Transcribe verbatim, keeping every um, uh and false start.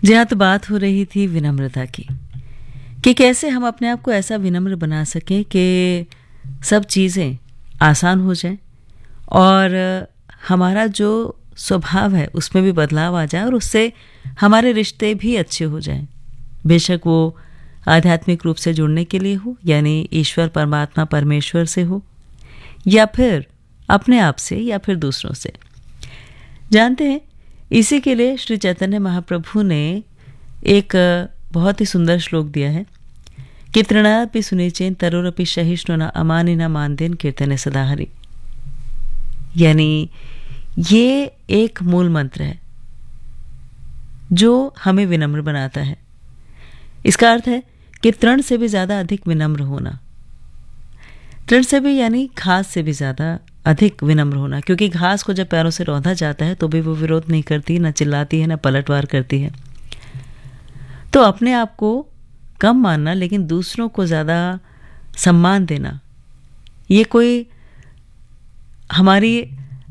जी हाँ, तो बात हो रही थी विनम्रता की कि कैसे हम अपने आप को ऐसा विनम्र बना सकें कि सब चीज़ें आसान हो जाएं और हमारा जो स्वभाव है उसमें भी बदलाव आ जाए और उससे हमारे रिश्ते भी अच्छे हो जाएं। बेशक वो आध्यात्मिक रूप से जुड़ने के लिए हो, यानी ईश्वर परमात्मा परमेश्वर से हो, या फिर अपने आप से, या फिर दूसरों से। जानते हैं, इसी के लिए श्री चैतन्य महाप्रभु ने एक बहुत ही सुंदर श्लोक दिया है कि तृणापि सुनिचेन तरोरपि सहिष्णु न अमानि न मानदेन कीर्तने सदाहरि। यानी ये एक मूल मंत्र है जो हमें विनम्र बनाता है। इसका अर्थ है कि तृण से भी ज्यादा अधिक विनम्र होना, तृण से भी यानी घास से भी ज्यादा अधिक विनम्र होना, क्योंकि घास को जब पैरों से रौंदा जाता है तो भी वो विरोध नहीं करती, ना चिल्लाती है, ना पलटवार करती है। तो अपने आप को कम मानना लेकिन दूसरों को ज़्यादा सम्मान देना, ये कोई हमारी